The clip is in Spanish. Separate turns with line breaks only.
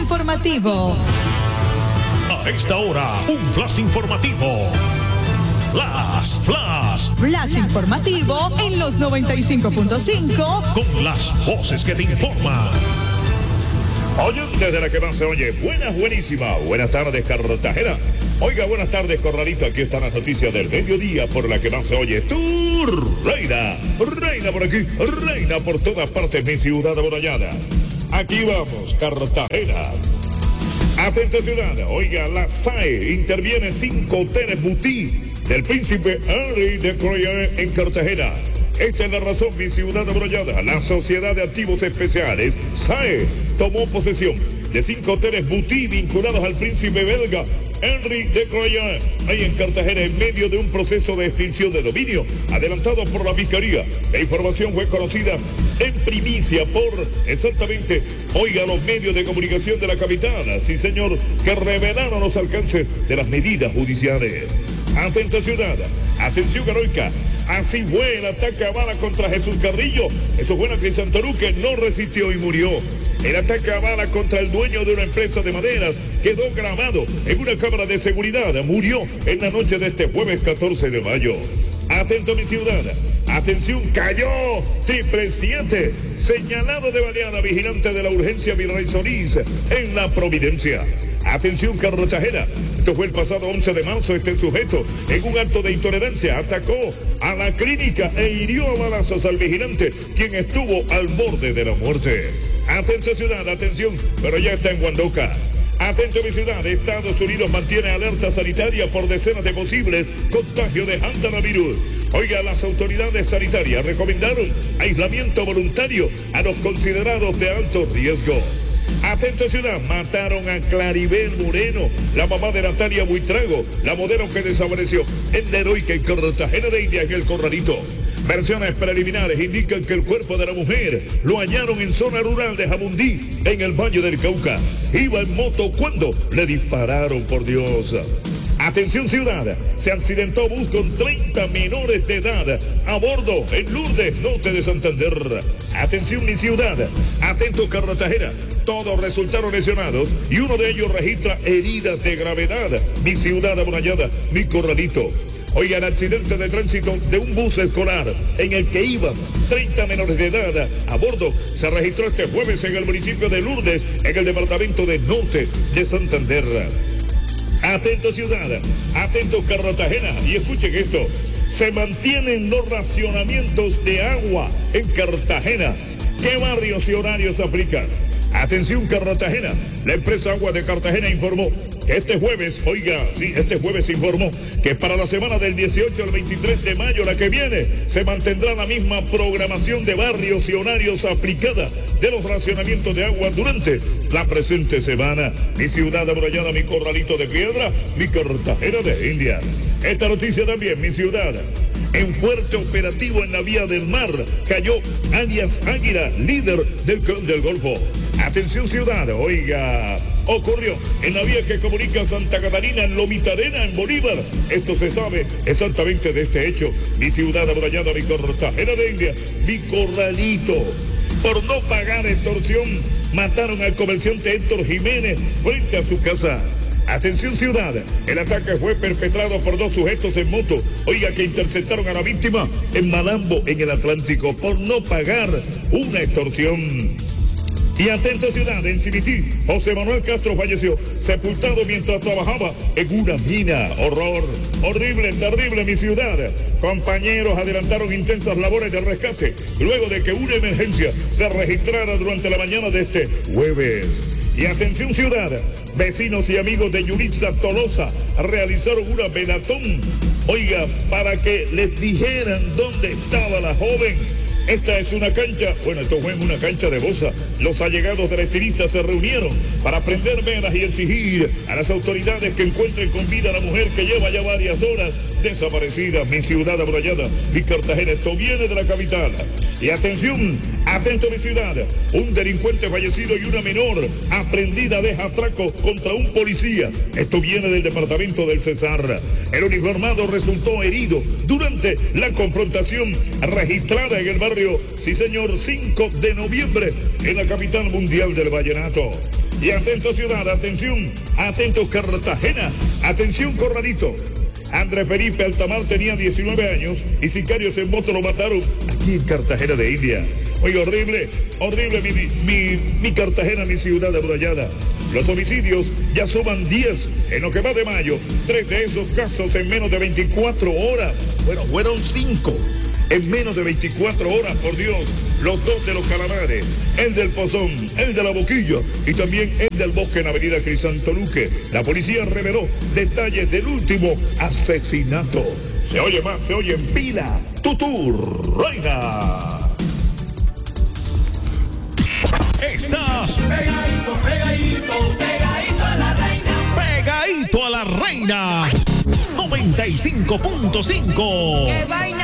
informativo.
A esta hora, un flash informativo.
Flash informativo en los 95.5.
Con las voces que te informan.
Oyentes de la que más se oye, buenísima. Buenas tardes, Cartagena. Oiga, buenas tardes, Corralito. Aquí están las noticias del mediodía por la que más se oye. Tu reina por aquí, reina por todas partes, mi ciudad amurallada. Aquí vamos, Cartagena. Atenta ciudad, oiga, la SAE interviene 5 hoteles boutique del príncipe Henry de Croyes en Cartagena. Esta es la razón, mi ciudad amurallada. La Sociedad de Activos Especiales, SAE, tomó posesión de 5 hoteles boutique vinculados al príncipe belga Henry de Croyes, ahí en Cartagena, en medio de un proceso de extinción de dominio adelantado por la Fiscalía. La información fue conocida en primicia por, exactamente, oiga, los medios de comunicación de la capital, sí señor, que revelaron los alcances de las medidas judiciales. Atenta ciudad, atención heroica, así fue el ataque a bala contra Jesús Carrillo. Eso fue en la Crisantarú, que no resistió y murió. El ataque a bala contra el dueño de una empresa de maderas quedó grabado en una cámara de seguridad. Murió en la noche de este jueves 14 de mayo. Atento, mi ciudad. Atención, cayó 777, señalado de baleada, vigilante de la urgencia Virrey Solís en La Providencia. Atención, Cartagena. Esto fue el pasado 11 de marzo. Este sujeto, en un acto de intolerancia, atacó a la clínica e hirió a balazos al vigilante, quien estuvo al borde de la muerte. Atento ciudad, atención, pero ya está en Guandoca. Atento mi ciudad, Estados Unidos mantiene alerta sanitaria por decenas de posibles contagios de hantavirus. Oiga, las autoridades sanitarias recomendaron aislamiento voluntario a los considerados de alto riesgo. Atento ciudad, mataron a Claribel Moreno, la mamá de Natalia Buitrago, la modelo que desapareció en la heroica en Cartagena de India, en el Corralito. Versiones preliminares indican que el cuerpo de la mujer lo hallaron en zona rural de Jamundí, en el Valle del Cauca. Iba en moto cuando le dispararon, por Dios. Atención ciudad, se accidentó bus con 30 menores de edad a bordo en Lourdes, norte de Santander. Atención mi ciudad, atento Cartagena, todos resultaron lesionados y uno de ellos registra heridas de gravedad. Mi ciudad amurallada, mi Corralito. Oigan, accidente de tránsito de un bus escolar en el que iban 30 menores de edad a bordo. Se registró este jueves en el municipio de Lourdes, en el departamento del norte de Santander. Atento ciudad, atento Cartagena, y escuchen esto. Se mantienen los racionamientos de agua en Cartagena. ¿Qué barrios y horarios aplican? Atención Cartagena, la empresa Agua de Cartagena informó que este jueves, oiga, sí, este jueves informó que para la semana del 18 al 23 de mayo, la que viene, se mantendrá la misma programación de barrios y horarios aplicada de los racionamientos de agua durante la presente semana. Mi ciudad amurallada, mi Corralito de piedra, mi Cartagena de India. Esta noticia también, mi ciudad. En fuerte operativo en la vía del mar cayó alias Águila, líder del Golfo. Atención ciudad, oiga, ocurrió en la vía que comunica Santa Catarina en Lomitarena, en Bolívar. Esto se sabe exactamente de este hecho. Mi ciudad amurallada, mi Cartagena de India, mi Corralito. Por no pagar extorsión, mataron al comerciante Héctor Jiménez frente a su casa. Atención ciudad, el ataque fue perpetrado por 2 sujetos en moto, oiga, que interceptaron a la víctima en Malambo, en el Atlántico, por no pagar una extorsión. Y atento ciudad, en Cimití, José Manuel Castro falleció, sepultado mientras trabajaba en una mina. Horror, horrible, terrible mi ciudad. Compañeros adelantaron intensas labores de rescate, luego de que una emergencia se registrara durante la mañana de este jueves. Y atención ciudad, vecinos y amigos de Yulitza Tolosa realizaron una velatón, oiga, para que les dijeran dónde estaba la joven. Esta es una cancha, bueno, esto fue en una cancha de Bosa. Los allegados del estilista se reunieron para prender velas y exigir a las autoridades que encuentren con vida a la mujer que lleva ya varias horas desaparecidas, mi ciudad amurallada, mi Cartagena, esto viene de la capital. Y atención, atento mi ciudad, un delincuente fallecido y una menor aprendida deja atraco contra un policía. Esto viene del departamento del Cesar. El uniformado resultó herido durante la confrontación registrada en el barrio, sí señor, 5 de noviembre, en la capital mundial del vallenato. Y atento ciudad, atención, atento Cartagena, atención Corralito. Andrés Felipe Altamar tenía 19 años y sicarios en moto lo mataron aquí en Cartagena de India. Oye, horrible, horrible mi Cartagena, mi ciudad amurallada. Los homicidios ya suman 10 en lo que va de mayo. 3 de esos casos en menos de 24 horas. Bueno, fueron 5 en menos de 24 horas, por Dios. Los 2 de los Calamares, el del Pozón, el de la Boquilla y también el del Bosque en Avenida Crisantoluque. La policía reveló detalles del último asesinato. Se oye más, se oye en pila. Tutur, reina.
Estás
Pegadito, pegadito, pegadito a la reina.
pegadito a la reina. 95.5.
¡Qué vaina!